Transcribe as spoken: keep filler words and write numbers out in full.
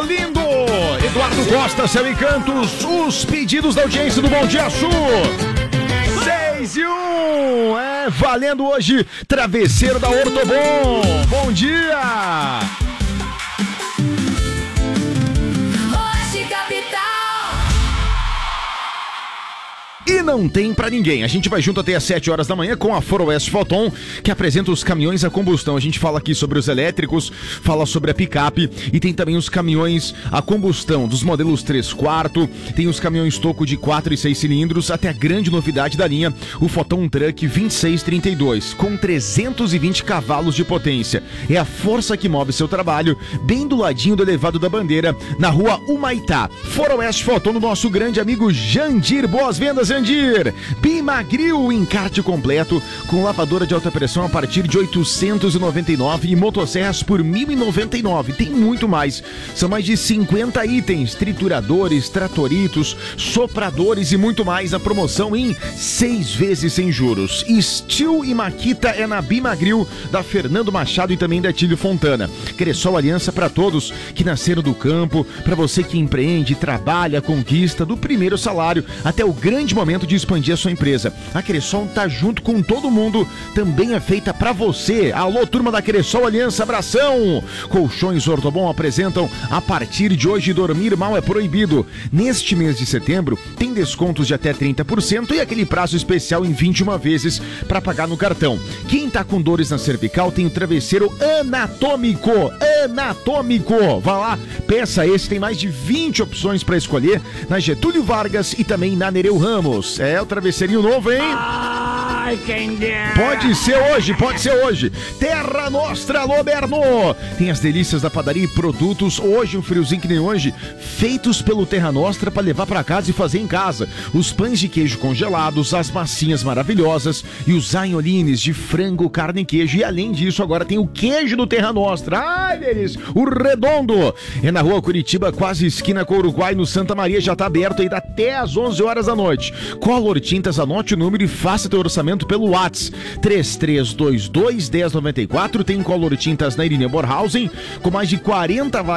lindo! Eduardo Costa, Céu e Cantos, os pedidos da audiência do Bom Dia Sul. seis e um, é valendo hoje, travesseiro da Ortobon. Bom dia! E não tem pra ninguém. A gente vai junto até às sete horas da manhã com a Foroeste Foton, que apresenta os caminhões a combustão. A gente fala aqui sobre os elétricos, fala sobre a picape e tem também os caminhões a combustão dos modelos três quartos, tem os caminhões toco de quatro e seis cilindros, até a grande novidade da linha, o Foton Truck vinte e seis trinta e dois, com trezentos e vinte cavalos de potência. É a força que move seu trabalho, bem do ladinho do elevado da Bandeira, na rua Humaitá. Foroeste Foton do nosso grande amigo Jandir. Boas-vindas, Jandir! Bimagril, encarte completo com lavadora de alta pressão a partir de oitocentos e noventa e nove e motosserras por mil e noventa e nove. Tem muito mais. São mais de cinquenta itens, trituradores, tratoritos, sopradores e muito mais na promoção em seis vezes sem juros. Steel e Makita é na Bimagril, da Fernando Machado e também da Tílio Fontana. Cressol Aliança para todos que nasceram do campo, para você que empreende, trabalha, conquista, do primeiro salário até o grande momento de expandir a sua empresa. A Cressol tá junto com todo mundo, também é feita pra você. Alô, turma da Cressol Aliança, abração! Colchões Ortobon apresentam a partir de hoje dormir mal é proibido. Neste mês de setembro tem descontos de até trinta por cento e aquele prazo especial em vinte e uma vezes para pagar no cartão. Quem tá com dores na cervical tem o travesseiro anatômico. Anatômico! Vá lá, peça esse, tem mais de vinte opções para escolher na Getúlio Vargas e também na Nereu Ramos. É o travesseirinho novo, hein? Ai, quem dera. Pode ser hoje, pode ser hoje. Terra Nostra, Loberno. Tem as delícias da padaria e produtos. Hoje, um friozinho que nem hoje, feitos pelo Terra Nostra para levar para casa e fazer em casa. Os pães de queijo congelados, as massinhas maravilhosas e os anholines de frango, carne e queijo. E além disso, agora tem o queijo do Terra Nostra. Ai, delícia. O redondo. É na rua Curitiba, quase esquina com o Uruguai, no Santa Maria. Já tá aberto aí até às onze horas da noite. Color Tintas, anote o número e faça teu orçamento pelo WhatsApp três três dois dois, um zero nove quatro. Tem Color Tintas na Irineu Borhausen, com mais de quarenta